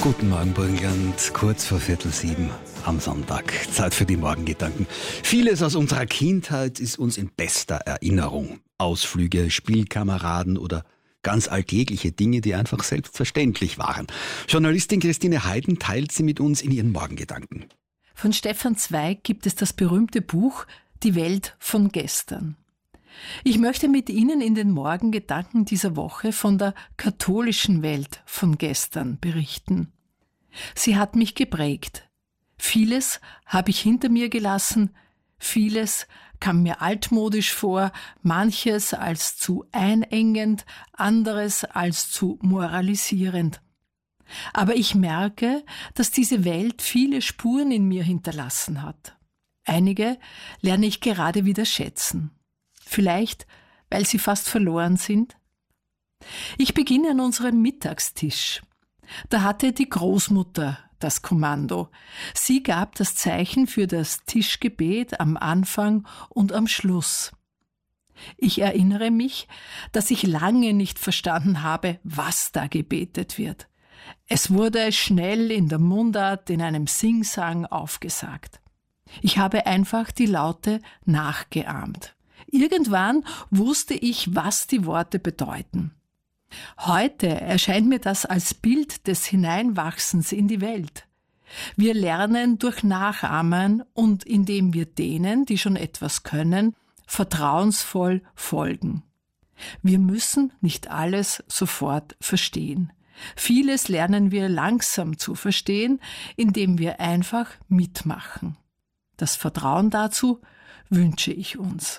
Guten Morgen, Burgenland. Kurz vor 6:15 am Sonntag. Zeit für die Morgengedanken. Vieles aus unserer Kindheit ist uns in bester Erinnerung. Ausflüge, Spielkameraden oder ganz alltägliche Dinge, die einfach selbstverständlich waren. Journalistin Christine Heiden teilt sie mit uns in ihren Morgengedanken. Von Stefan Zweig gibt es das berühmte Buch Die Welt von gestern. Ich möchte mit Ihnen in den Morgengedanken dieser Woche von der katholischen Welt von gestern berichten. Sie hat mich geprägt. Vieles habe ich hinter mir gelassen, vieles kam mir altmodisch vor, manches als zu einengend, anderes als zu moralisierend. Aber ich merke, dass diese Welt viele Spuren in mir hinterlassen hat. Einige lerne ich gerade wieder schätzen. Vielleicht, weil sie fast verloren sind? Ich beginne an unserem Mittagstisch. Da hatte die Großmutter das Kommando. Sie gab das Zeichen für das Tischgebet am Anfang und am Schluss. Ich erinnere mich, dass ich lange nicht verstanden habe, was da gebetet wird. Es wurde schnell in der Mundart in einem Singsang aufgesagt. Ich habe einfach die Laute nachgeahmt. Irgendwann wusste ich, was die Worte bedeuten. Heute erscheint mir das als Bild des Hineinwachsens in die Welt. Wir lernen durch Nachahmen und indem wir denen, die schon etwas können, vertrauensvoll folgen. Wir müssen nicht alles sofort verstehen. Vieles lernen wir langsam zu verstehen, indem wir einfach mitmachen. Das Vertrauen dazu wünsche ich uns.